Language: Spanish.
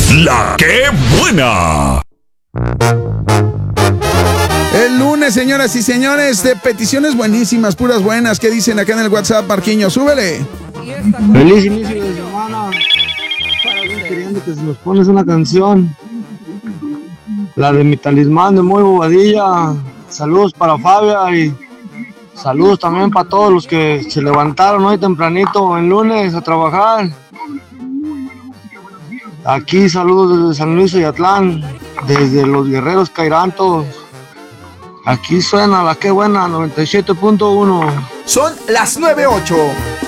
La que buena. El lunes, señoras y señores, de peticiones buenísimas, puras buenas. ¿Qué dicen acá en el WhatsApp, Marquiño? Súbele. Feliz inicio de semana. Para ver, queriendo que se nos pones una canción. La de mi talismán de Muy Bobadilla. Saludos para Fabia y saludos también para todos los que se levantaron hoy tempranito en lunes a trabajar. Aquí saludos desde San Luis Oyatlán, desde los Guerreros Cairantos. Aquí suena la que buena 97.1. Son las 9:08.